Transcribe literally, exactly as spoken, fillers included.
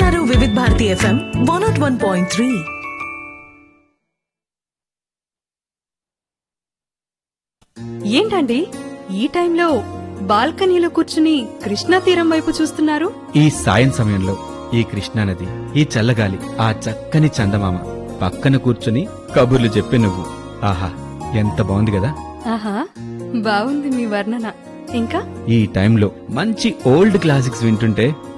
వింటున్నారు వివిధ Bharati FM one not one point three. ఏంటండి ఈ టైంలో బాల్కనీలో కూర్చుని కృష్ణా తీరం వైపు చూస్తున్నారు? ఈ సాయం సమయంలో ఈ కృష్ణానది, ఈ చల్లగాలి, ఆ చక్కని చందమామ పక్కన కూర్చుని కబుర్లు చెప్పే నువ్వు, ఆహా ఎంత బాగుంది కదా. ఆహా, బాగుంది మీ వర్ణన. ఇంకా ఈ టైంలో మంచి ఓల్డ్ క్లాసిక్స్ వింటుంటే